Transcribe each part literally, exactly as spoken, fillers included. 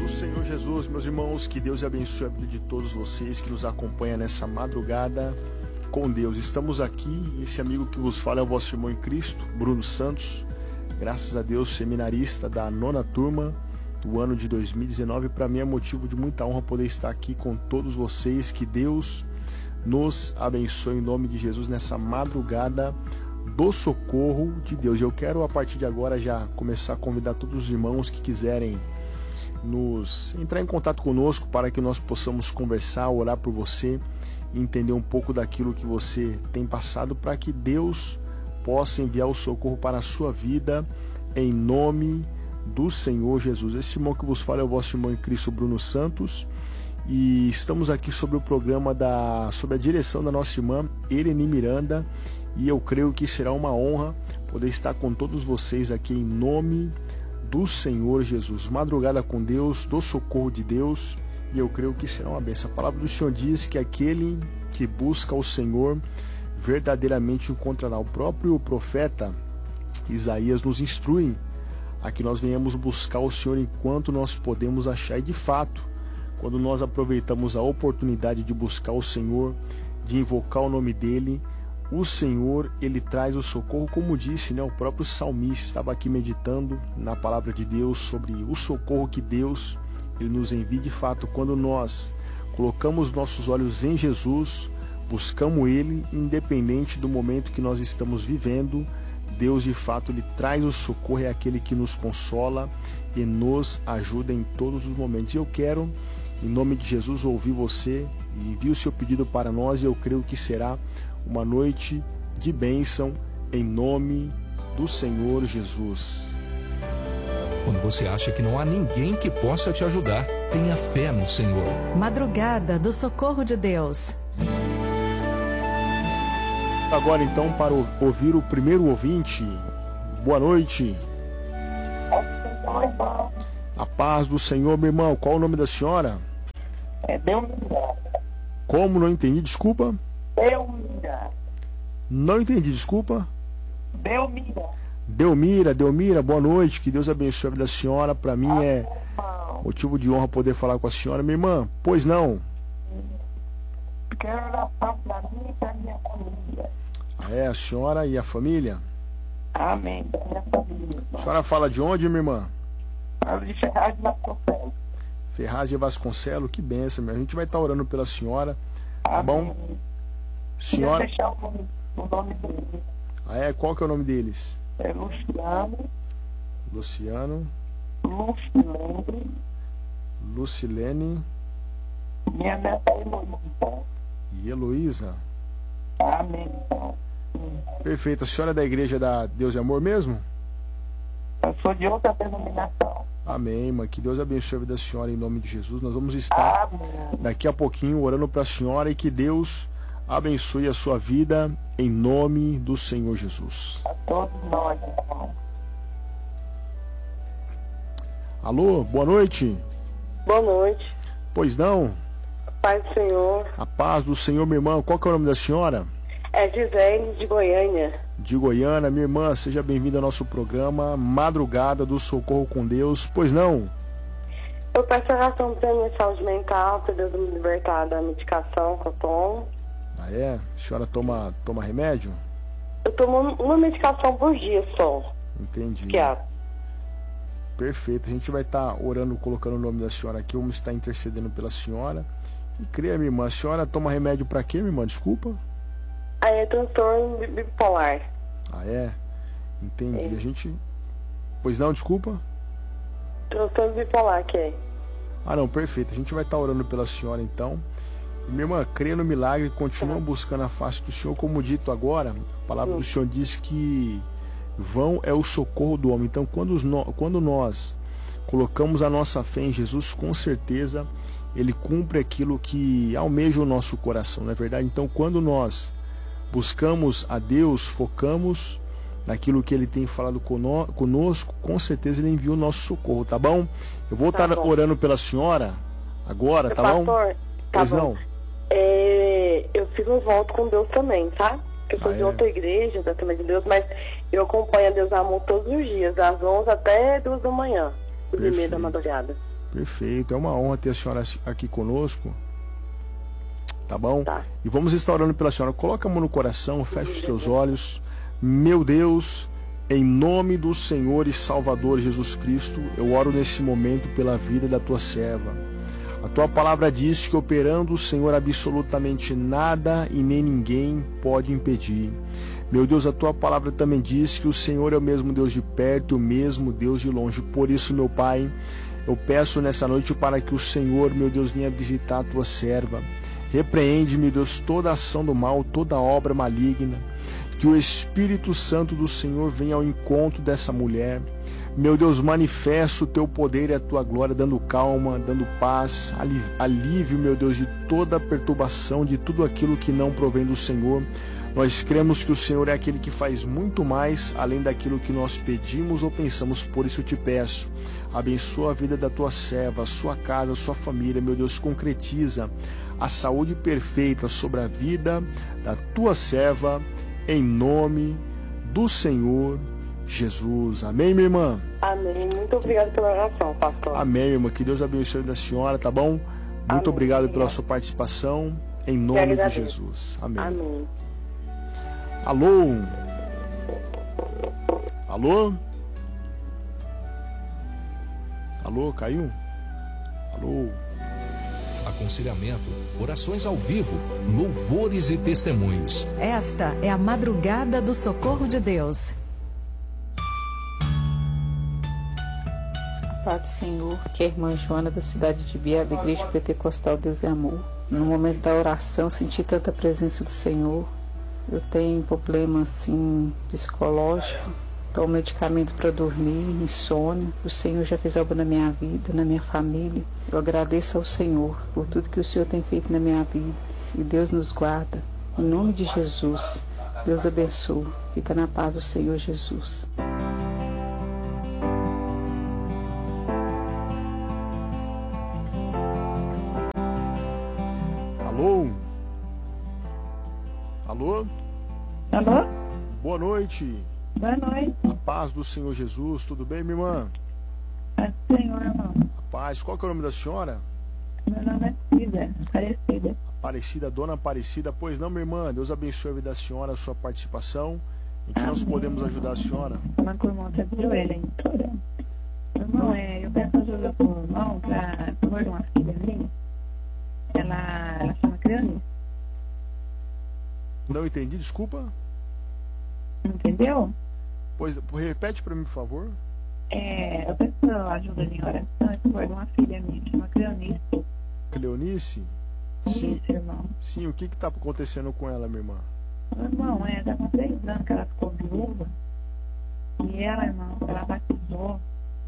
do Senhor Jesus, meus irmãos, que Deus abençoe a vida de todos vocês que nos acompanham nessa madrugada com Deus. Estamos aqui, esse amigo que vos fala é o vosso irmão em Cristo, Bruno Santos, graças a Deus, seminarista da nona turma do ano de dois mil e dezenove. Para mim é motivo de muita honra poder estar aqui com todos vocês. Que Deus nos abençoe em nome de Jesus nessa madrugada do socorro de Deus. Eu quero a partir de agora já começar a convidar todos os irmãos que quiserem nos entrar em contato conosco para que nós possamos conversar, orar por você, entender um pouco daquilo que você tem passado, para que Deus possa enviar o socorro para a sua vida em nome do Senhor Jesus. Esse irmão que vos fala é o vosso irmão em Cristo, Bruno Santos, e estamos aqui sobre o programa da sobre a direção da nossa irmã Eleni Miranda, e eu creio que será uma honra poder estar com todos vocês aqui em nome do Senhor Jesus. Madrugada com Deus, do socorro de Deus, e eu creio que será uma bênção. A palavra do Senhor diz que aquele que busca o Senhor verdadeiramente encontrará. O próprio profeta Isaías nos instrui a que nós venhamos buscar o Senhor enquanto nós podemos achar, e de fato, quando nós aproveitamos a oportunidade de buscar o Senhor, de invocar o nome dele, o Senhor, ele traz o socorro, como disse, né, o próprio salmista estava aqui meditando na palavra de Deus sobre o socorro que Deus ele nos envia. De fato, quando nós colocamos nossos olhos em Jesus, buscamos ele, independente do momento que nós estamos vivendo, Deus de fato ele traz o socorro, é aquele que nos consola e nos ajuda em todos os momentos. E eu quero, em nome de Jesus, ouvir você, envie o seu pedido para nós, e eu creio que será uma noite de bênção em nome do Senhor Jesus. Quando você acha que não há ninguém que possa te ajudar, tenha fé no Senhor. Madrugada do socorro de Deus. Agora então para ouvir o primeiro ouvinte. Boa noite. A paz do Senhor, meu irmão. Qual o nome da senhora? É Delmira. Como? Não entendi, desculpa. Delmira. Não entendi, desculpa. Delmira. Delmira, Delmira, boa noite. Que Deus abençoe a vida da senhora. Para mim é motivo de honra poder falar com a senhora, minha irmã. Pois não? Quero oração para mim e para minha família. Ah, é? A senhora e a família? Amém. Da minha família. A senhora fala de onde, minha irmã? Falo de Ferraz de Vasconcelos. Ferraz de Vasconcelos, que benção, minha. A gente vai estar orando pela senhora, tá Amém. bom? Senhora... Queria deixar o nome, o nome dele. Ah, é? Qual que é o nome deles? É Luciano. Luciano. Lucilene. Lucilene. Minha neta é Heloísa. E Heloísa. Amém. Perfeito. A senhora é da igreja da Deus e Amor mesmo? Eu sou de outra denominação. Amém, irmã. Que Deus abençoe a vida da senhora em nome de Jesus. Nós vamos estar Amém. daqui a pouquinho orando para a senhora, e que Deus abençoe a sua vida em nome do Senhor Jesus. A todos nós, irmão. Alô, boa noite. Boa noite. Pois não? Paz do Senhor. A paz do Senhor, minha irmã. Qual que é o nome da senhora? É Gisele de Goiânia. De Goiânia. Minha irmã, seja bem-vinda ao nosso programa Madrugada do Socorro com Deus. Pois não? Eu peço oração para minha saúde mental, para Deus me libertar da medicação que eu tomo. Ah, é? A senhora toma, toma remédio? Eu tomo uma medicação por dia só. Entendi. Que é? Perfeito. A gente vai estar orando, colocando o nome da senhora aqui. Vamos estar intercedendo pela senhora. E creia, minha irmã, a senhora toma remédio para quê, minha irmã? Desculpa. Aí é transtorno bipolar. Ah, é? Entendi. É. A gente... Pois não, desculpa? Transtorno bipolar, que é? Ah, não, perfeito. A gente vai estar orando pela senhora, então. E, minha irmã, creia no milagre, continua buscando a face do Senhor. Como dito agora, a palavra do Senhor diz que vão é o socorro do homem. Então, quando, os no... quando nós colocamos a nossa fé em Jesus, com certeza Ele cumpre aquilo que almeja o nosso coração, não é verdade? Então, quando nós buscamos a Deus, focamos naquilo que Ele tem falado conosco, com certeza Ele envia o nosso socorro, tá bom? Eu vou estar tá orando pela senhora agora, tá Pastor, bom? Tá Pois bom. não? É, eu fiz um voto com Deus também, tá? Eu sou Ah, de é? outra igreja, da Assembleia de Deus, mas eu acompanho a Deus Amor todos os dias, das onze até duas da manhã, duas e meia da madrugada. Perfeito, é uma honra ter a senhora aqui conosco. Tá bom? Tá. E vamos estar orando pela senhora. Coloca a mão no coração, fecha os teus olhos. Meu Deus, em nome do Senhor e Salvador Jesus Cristo, eu oro nesse momento pela vida da tua serva. A tua palavra diz que operando o Senhor absolutamente nada e nem ninguém pode impedir. Meu Deus, a tua palavra também diz que o Senhor é o mesmo Deus de perto e o mesmo Deus de longe. Por isso, meu Pai, eu peço nessa noite para que o Senhor, meu Deus, venha visitar a tua serva. Repreende, meu Deus, toda ação do mal, toda obra maligna. Que o Espírito Santo do Senhor venha ao encontro dessa mulher. Meu Deus, manifesta o teu poder e a tua glória, dando calma, dando paz, alívio, meu Deus, de toda perturbação, de tudo aquilo que não provém do Senhor. Nós cremos que o Senhor é aquele que faz muito mais além daquilo que nós pedimos ou pensamos. Por isso eu te peço, abençoa a vida da tua serva, a sua casa, a sua família. Meu Deus, concretiza a saúde perfeita sobre a vida da tua serva, em nome do Senhor Jesus. Amém, minha irmã? Amém. Muito obrigado pela oração, pastor. Amém, minha irmã. Que Deus abençoe da senhora, tá bom? Muito Amém. Obrigado pela sua participação, em nome de Jesus. Amém. Amém. Alô? Alô? Alô, caiu? Alô? Aconselhamento, orações ao vivo, louvores e testemunhos. Esta é a madrugada do socorro de Deus. Paz do Senhor, que é a irmã Joana da cidade de Biaba, Igreja Pentecostal Deus e Amor. No momento da oração, senti tanta presença do Senhor. Eu tenho problema assim psicológico, tomo medicamento para dormir, insônia. O Senhor já fez algo na minha vida, na minha família. Eu agradeço ao Senhor por tudo que o Senhor tem feito na minha vida. E Deus nos guarda. Em nome de Jesus, Deus abençoe. Fica na paz do Senhor Jesus. Alô? Alô? Alô? Boa noite. Boa noite. A paz do Senhor Jesus. Tudo bem, minha irmã? Paz do Senhor, irmão. A paz. Qual que é o nome da senhora? Meu nome é Cida, Aparecida. Aparecida, dona Aparecida. Pois não, minha irmã. Deus abençoe a vida da senhora, a sua participação. Em que nós podemos ajudar a senhora? Falando com o irmão, tá de joelho, hein? Chorando. Irmão, é, eu peço ajuda pro irmão pra favor de uma filha minha. Ela, ela chama Creonice. Não entendi, desculpa. Entendeu? Pois, repete para mim, por favor. É, eu peço ajuda em oração em favor de uma filha minha que chama Creonice. Cleonice? Sim. Isso, irmão. Sim, o que que tá acontecendo com ela, minha irmã? Irmão, é, já com três anos que ela ficou viúva. E ela, irmão, ela batizou.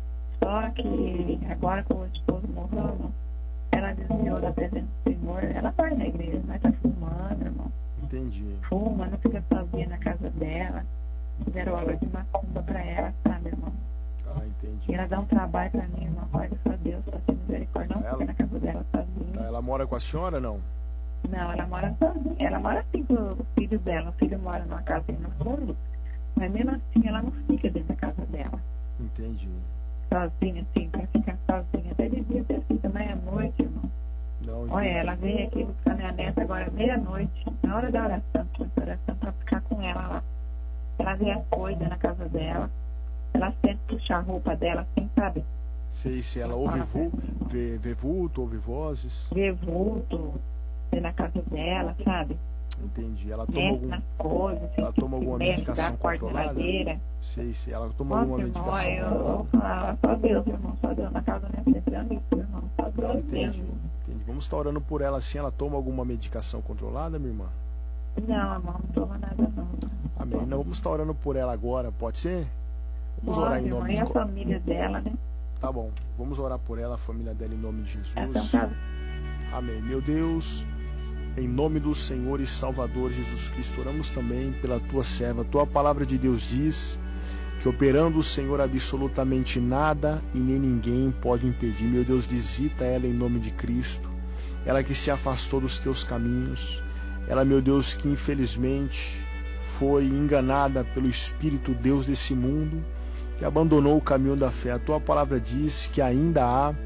Só que agora que o esposo morreu, irmão, ela desviou da presença do Senhor. Ela vai na igreja, mas tá fumando, irmão. Entendi. Fuma, não fica sozinha na casa dela. Fizeram aula de macumba pra ela, sabe, irmão? Ah, entendi. E ela dá um trabalho pra mim, irmão. Olha só Deus, só tem misericórdia. Não Ela? fica na casa dela sozinha. Tá, ela mora com a senhora, não? Não, ela mora sozinha. Ela mora assim com o filho dela. O filho mora numa casinha no fundo. Mas mesmo assim, ela não fica dentro da casa dela. Entendi. Sozinha, assim, pra ficar sozinha. Até devia ter sido meia-noite, irmão. Não, entendi. Olha, ela veio aqui buscar minha neta agora meia-noite, na hora da oração, a oração pra ficar com ela lá. Ela vê as coisas na casa dela. Ela sempre puxa a roupa dela, assim, sabe? Sei se ela ouve vu, vê, vê vulto, ouve vozes. Vê vulto, vê na casa dela, sabe? Entendi. Ela toma Mexe algum... nas coisas. Ela toma alguma mexe, medicação dá porta controlada? geladeira. Sei se ela toma Nossa, alguma irmão, medicação. eu, eu falava, só Deus, irmão, só Deus na casa da minha filha, irmão, só Deus Entendi. mesmo. Entendi. Vamos estar orando por ela assim. Ela toma alguma medicação controlada, minha irmã? Não, irmão, não toma nada não. Amém. Não, vamos estar orando por ela agora, pode ser? Vamos Pode, orar em irmão, nome e de a família dela, né? Tá bom. Vamos orar por ela, a família dela, em nome de Essa é um Jesus. caso. Amém. Meu Deus, em nome do Senhor e Salvador Jesus Cristo, oramos também pela tua serva. Tua palavra de Deus diz que operando o Senhor absolutamente nada e nem ninguém pode impedir. Meu Deus, visita ela em nome de Cristo. Ela que se afastou dos teus caminhos. Ela, meu Deus, que infelizmente foi enganada pelo Espírito Deus desse mundo, que abandonou o caminho da fé. A tua palavra diz que ainda há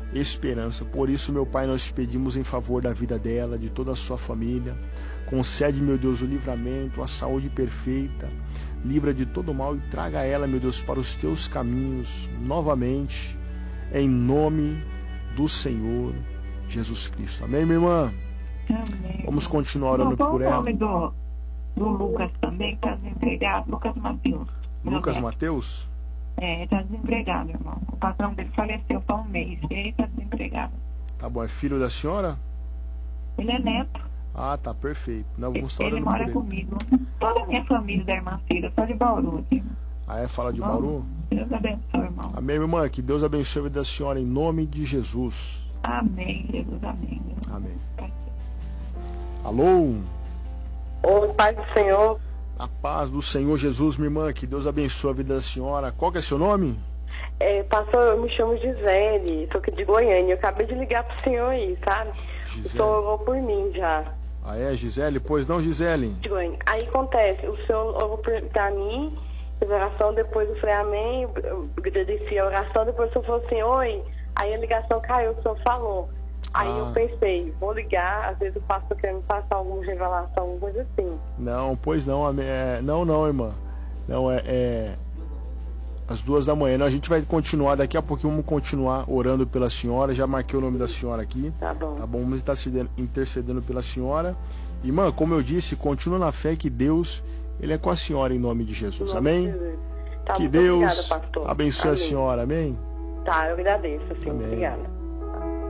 esperança. Por isso, meu Pai, nós pedimos em favor da vida dela, de toda a sua família. Concede, meu Deus, o livramento, a saúde perfeita. Livra de todo mal e traga ela, meu Deus, para os teus caminhos novamente, em nome do Senhor Jesus Cristo. Amém, minha irmã? Amém. Vamos continuar orando Qual por o ela. nome do, do Lucas também, que está desempregado? Lucas Mateus. Lucas Mateus? É, está desempregado, irmão. O patrão dele faleceu há um mês e ele está desempregado. Tá bom, é filho da senhora? Ele é neto. Ah, tá, perfeito. Não, vamos estar Ele orando mora por ele. comigo. Toda a minha família da irmã Cida, só de Bauru. Assim. Ah, é? Fala de Irmão, Bauru? Deus abençoe, irmão. Amém, minha irmã. Que Deus abençoe a vida da senhora em nome de Jesus. Amém, Jesus, amém. Amém. Alô? Ô, Pai do Senhor, A paz do Senhor Jesus, minha irmã. Que Deus abençoe a vida da senhora. Qual que é seu nome? é, pastor, eu me chamo Gisele, sou aqui de Goiânia. Eu acabei de ligar pro senhor aí, sabe? O Gisele. senhor orou por mim já. Ah, é, Gisele? Pois não, Gisele? De Goiânia. Aí acontece, o senhor orou por- pra mim, fez oração, depois eu falei amém, eu agradeci a oração, depois o senhor falou assim, oi. Aí a ligação caiu, o senhor falou. Aí Ah. eu pensei, vou ligar, às vezes o pastor quer me passar alguma revelação, alguma coisa assim. Não, pois não. amém. É, não, não, irmã. Não, é, é... Às duas da manhã. Não, a gente vai continuar daqui a pouquinho. Vamos continuar orando pela senhora. Já marquei o nome da senhora aqui. Tá bom. Tá bom? Vamos estar se de- intercedendo pela senhora. Irmã, como eu disse, continua na fé que Deus, Ele é com a senhora em nome de Jesus. Em nome Amém? de Jesus. Tá, Que muito Deus obrigada, pastor. abençoe Amém. a senhora. Amém? Tá, eu agradeço, sim. Amém. Obrigada.